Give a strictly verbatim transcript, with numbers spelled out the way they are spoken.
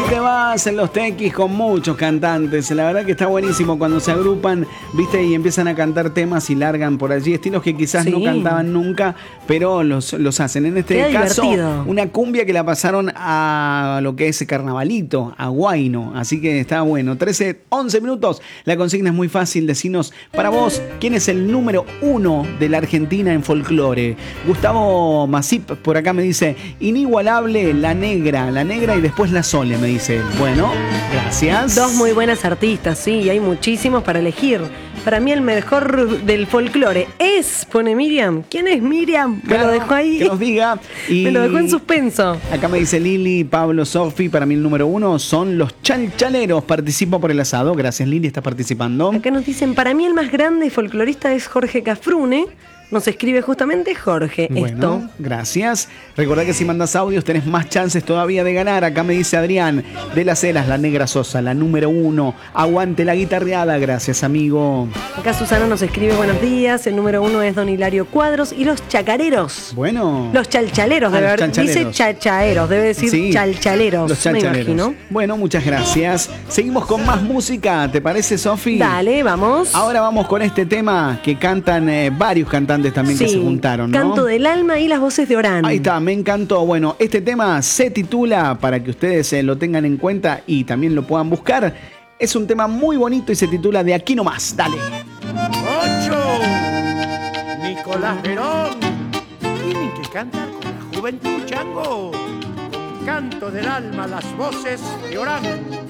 te vas en los tequis con muchos cantantes. La verdad que está buenísimo cuando se agrupan, viste, y empiezan a cantar temas y largan por allí estilos que quizás sí. no cantaban nunca, pero los, los hacen. En este Queda caso, divertido. una cumbia que la pasaron a lo que es Carnavalito, a Huayno. Así que está bueno. trece, once minutos. La consigna es muy fácil. Decinos para vos, ¿quién es el número uno de la Argentina en folclore? Gustavo Masip por acá me dice, inigualable, La Negra, La Negra y después La Sole, me dice él. Bueno, gracias. Dos muy buenas artistas, sí, y hay muchísimos para elegir. Para mí el mejor del folclore es, pone Miriam. ¿Quién es Miriam? Me Claro, lo dejó ahí. que nos diga. Y me lo dejó en suspenso. Acá me dice Lili, Pablo, Sofi, para mí el número uno son los Chalchaleros. Participo por el asado. Gracias, Lili, estás participando. Acá nos dicen, para mí el más grande folclorista es Jorge Cafrune. Nos escribe justamente Jorge bueno, esto. Gracias. Recordá que si mandas audios tenés más chances todavía de ganar. Acá me dice Adrián de Las Heras, La Negra Sosa, la número uno. Aguante la guitarreada. Gracias, amigo. Acá Susana nos escribe buenos días. El número uno es Don Hilario Cuadros y los chacareros. Bueno. Los chalchaleros, ah, debe los haber, dice chachaeros, debe decir sí, chalchaleros. Los chalchaleros. Me imagino. Bueno, muchas gracias. Seguimos con más música, ¿te parece, Sofi? Dale, vamos. Ahora vamos con este tema que cantan eh, varios cantantes también sí, que se juntaron, ¿no? Canto del Alma y las voces de Orán. Ahí está, me encantó. Bueno, este tema se titula, para que ustedes eh, lo tengan en cuenta y también lo puedan buscar, es un tema muy bonito y se titula De Aquí Nomás. Dale. ¡Ocho! Nicolás Perón. Tienen que cantar con la juventud, chango. Con Canto del Alma, las voces de Orán.